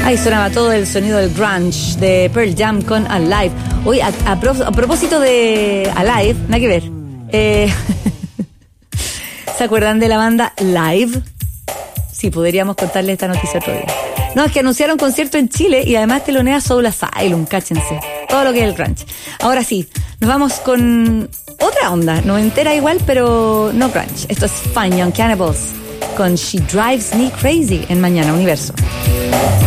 Ahí sonaba todo el sonido del grunge de Pearl Jam con Alive. Hoy, a propósito de Alive, nada que ver. ¿Se acuerdan de la banda Live? Sí, podríamos contarles esta noticia otro día. No, es que anunciaron concierto en Chile y además telonea Soul Asylum, cáchense. Todo lo que es el grunge. Ahora sí, nos vamos con otra onda, noventera igual, pero no grunge. Esto es Fine Young Cannibals con She Drives Me Crazy en Mañana Universo.